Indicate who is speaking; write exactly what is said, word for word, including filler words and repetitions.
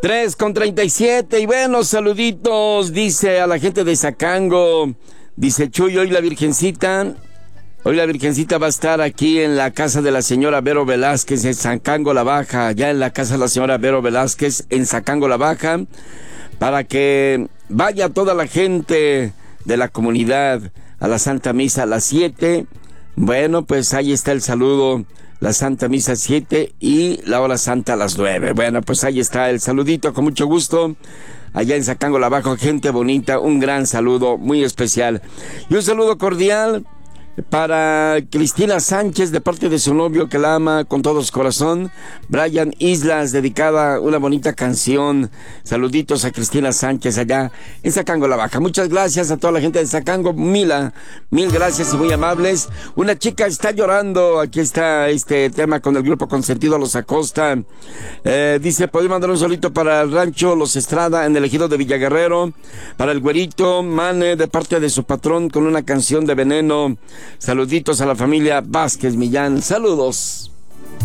Speaker 1: tres con treinta y siete. Y bueno, saluditos, dice a la gente de Zacango. Dice Chuy, hoy la Virgencita, hoy la Virgencita va a estar aquí en la casa de la señora Vero Velázquez, en Zacango la Baja, ya en la casa de la señora Vero Velázquez, en Zacango la Baja, para que vaya toda la gente de la comunidad a la Santa Misa a las siete. Bueno, pues ahí está el saludo, la Santa Misa siete y la hora santa a las nueve. Bueno, pues ahí está el saludito, con mucho gusto. Allá en Zacango la Baja, gente bonita, un gran saludo muy especial. Y un saludo cordial para Cristina Sánchez, de parte de su novio que la ama con todo su corazón, Brian Islas, dedicada una bonita canción. Saluditos a Cristina Sánchez allá en Zacango la Baja. Muchas gracias a toda la gente de Zacango, mila, mil gracias y muy amables. Una chica está llorando, aquí está este tema con el grupo Consentido Los Acosta. Eh, dice, ¿podemos mandar un solito para el rancho Los Estrada en el ejido de Villaguerrero? Para el güerito Mane, de parte de su patrón, con una canción de Veneno. Saluditos a la familia Vázquez Millán. Saludos.